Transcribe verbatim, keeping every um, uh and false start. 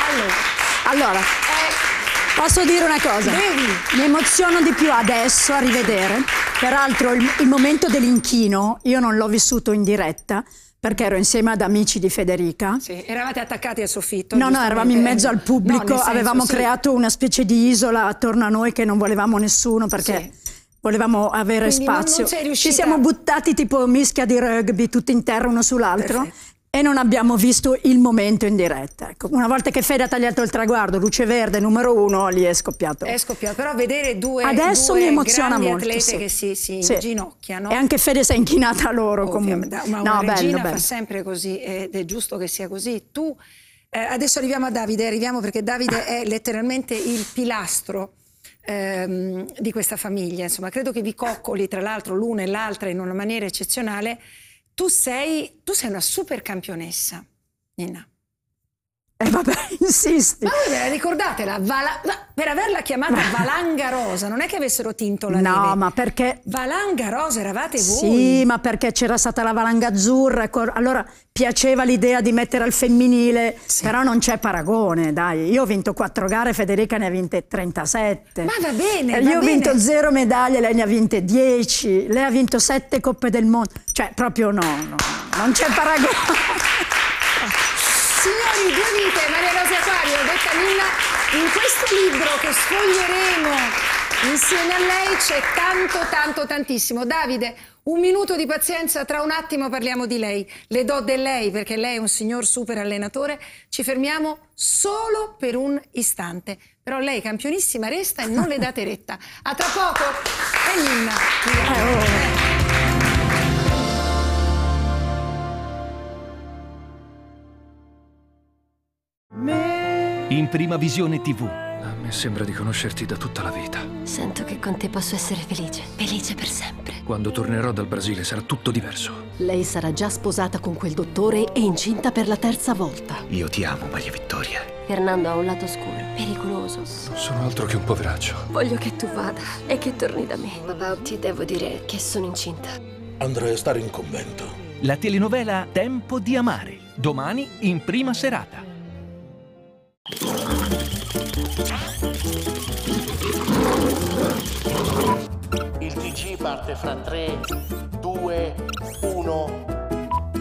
Allora, allora eh, posso dire una cosa? Devi. Mi emoziono di più adesso a rivedere. Peraltro il, il momento dell'inchino io non l'ho vissuto in diretta, perché ero insieme ad amici di Federica. Sì, eravate attaccati al soffitto. No, no, eravamo in mezzo al pubblico, no, senso, avevamo sì. creato una specie di isola attorno a noi che non volevamo nessuno perché Sì. volevamo avere Quindi non- spazio. non sei riuscita- Ci siamo buttati tipo mischia di rugby tutti in terra uno sull'altro. Perfetto. E non abbiamo visto il momento in diretta. Ecco, una volta che Fede ha tagliato il traguardo, luce verde, numero uno, lì è scoppiato. È scoppiato, però vedere due, Adesso due mi emoziona grandi molto, atlete sì. che si, si Sì. inginocchiano. E anche Fede si è inchinata a loro Ovviamente, comunque. ma una No, regina bello, fa bello. sempre così ed è giusto che sia così. Tu, eh, adesso arriviamo a Davide, arriviamo perché Davide è letteralmente il pilastro ehm, di questa famiglia. Insomma, credo che vi coccoli tra l'altro l'una e l'altra in una maniera eccezionale. Tu sei, tu sei una super campionessa, Nina. Eh vabbè, insisti. Ma voi ve la ricordate la Vala- la- per averla chiamata Valanga Rosa? Non è che avessero tinto la No, neve. ma perché... Valanga Rosa eravate voi. Sì, ma perché c'era stata la valanga azzurra, ecco, allora piaceva l'idea di mettere al femminile, Sì. però non c'è paragone, dai. Io ho vinto quattro gare, Federica ne ha vinte trentasette. Ma va bene, E va io ho bene. vinto zero medaglie, lei ne ha vinte dieci, lei ha vinto sette coppe del mondo. Cioè, proprio no, no, non c'è paragone. Signori, due vite, Maria Rosa Aquario, detta Nina, in questo libro che sfoglieremo insieme a lei c'è tanto, tanto, tantissimo. Davide, un minuto di pazienza, tra un attimo parliamo di lei. Le do del lei perché lei è un signor super allenatore. Ci fermiamo solo per un istante. Però lei, campionissima, resta e non le date retta. A tra poco. E Nina. Eh, oh. In Prima Visione tivù. A me sembra di conoscerti da tutta la vita. Sento che con te posso essere felice, felice per sempre. Quando tornerò dal Brasile sarà tutto diverso. Lei sarà già sposata con quel dottore e incinta per la terza volta. Io ti amo, Maria Vittoria. Fernando ha un lato scuro, pericoloso. Non sono altro che un poveraccio. Voglio che tu vada e che torni da me. Papà, ti devo dire che sono incinta. Andrei a stare in convento. La telenovela Tempo di amare. Domani in prima serata. Il T G parte fra tre, due, uno.